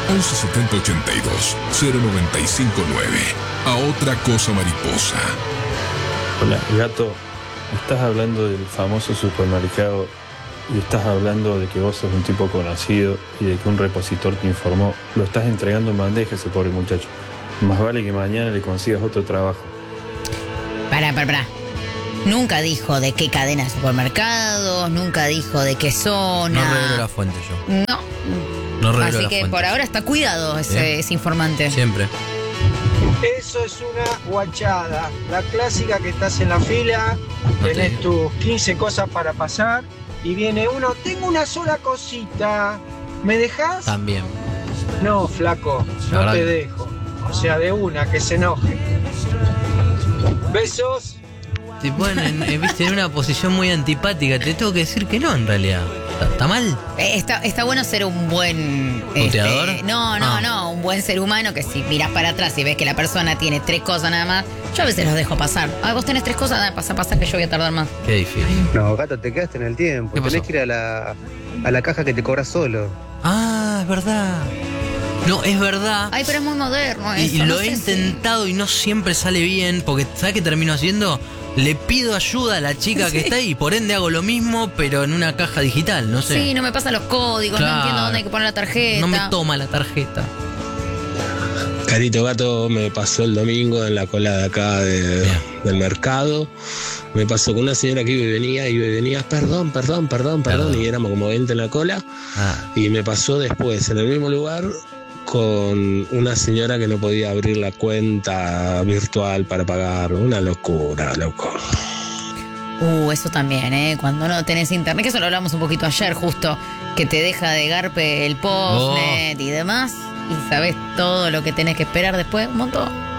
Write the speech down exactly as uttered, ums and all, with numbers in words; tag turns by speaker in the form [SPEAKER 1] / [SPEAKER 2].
[SPEAKER 1] once setenta ochenta y dos cero noventa y cinco nueve. A otra cosa mariposa.
[SPEAKER 2] Hola, gato. Estás hablando del famoso supermercado y estás hablando de que vos sos un tipo conocido y de que un repositor te informó. Lo estás entregando en bandeja ese pobre muchacho. Más vale que mañana le consigas otro trabajo.
[SPEAKER 3] Pará, pará, pará. Nunca dijo de qué cadena de supermercados, nunca dijo de qué zona.
[SPEAKER 4] No revelo la fuente yo.
[SPEAKER 3] No.
[SPEAKER 4] No revelo
[SPEAKER 3] Así
[SPEAKER 4] la
[SPEAKER 3] que
[SPEAKER 4] fuente.
[SPEAKER 3] por ahora está cuidado ese,
[SPEAKER 4] Bien.
[SPEAKER 3] ese informante.
[SPEAKER 4] Siempre.
[SPEAKER 5] Eso es una guachada. La clásica que estás en la fila,
[SPEAKER 4] No te
[SPEAKER 5] tenés
[SPEAKER 4] digo.
[SPEAKER 5] tus quince cosas para pasar y viene uno, tengo una sola cosita, ¿me dejás?
[SPEAKER 4] También.
[SPEAKER 5] No, flaco,
[SPEAKER 4] La
[SPEAKER 5] no
[SPEAKER 4] verdad
[SPEAKER 5] te
[SPEAKER 4] que-
[SPEAKER 5] dejo. O sea, de una, que se enoje. Besos.
[SPEAKER 4] Te ponen, eh, viste, en una posición muy antipática. Te tengo que decir que no, en realidad. ¿Está, está mal?
[SPEAKER 3] Eh, Está, está bueno ser un buen...
[SPEAKER 4] ¿Puteador?
[SPEAKER 3] este, no, no,
[SPEAKER 4] Ah.
[SPEAKER 3] no, un buen ser humano que si miras para atrás y ves que la persona tiene tres cosas nada más, yo a veces los dejo pasar. Ah, vos tenés tres cosas, ah, pasa, pasa que yo voy a tardar más.
[SPEAKER 4] Qué difícil.
[SPEAKER 6] No, gato, te quedaste en el tiempo.
[SPEAKER 4] ¿Qué pasó?
[SPEAKER 6] Tenés que ir a la, a la caja que te cobras solo.
[SPEAKER 4] Ah, es verdad. No, es verdad.
[SPEAKER 3] Ay, pero es muy moderno
[SPEAKER 4] Y,
[SPEAKER 3] eso.
[SPEAKER 4] y
[SPEAKER 3] no
[SPEAKER 4] lo he
[SPEAKER 3] sé si-
[SPEAKER 4] intentado y no siempre sale bien, porque ¿sabes qué termino haciendo? Le pido ayuda a la chica que
[SPEAKER 3] Sí.
[SPEAKER 4] está ahí, por ende hago lo mismo, pero en una caja digital, no sé.
[SPEAKER 3] Sí, no me pasan los códigos, no
[SPEAKER 4] Claro.
[SPEAKER 3] entiendo dónde hay que poner la tarjeta.
[SPEAKER 4] No me toma la tarjeta.
[SPEAKER 7] Carito Gato me pasó el domingo en la cola de acá de-
[SPEAKER 4] Bien.
[SPEAKER 7] del mercado. Me pasó con una señora que iba y venía, iba y venía, perdón, perdón, perdón, perdón,
[SPEAKER 4] Perdón.
[SPEAKER 7] y éramos como veinte en la cola.
[SPEAKER 4] Ah,
[SPEAKER 7] Y me pasó después, en el mismo lugar, con una señora que no podía abrir la cuenta virtual para pagar. Una locura, loco.
[SPEAKER 3] Uh, eso también, ¿eh? Cuando no tenés internet, que eso lo hablamos un poquito ayer justo, que te deja de garpe el postnet y demás, y sabés todo lo que tenés que esperar después, un montón.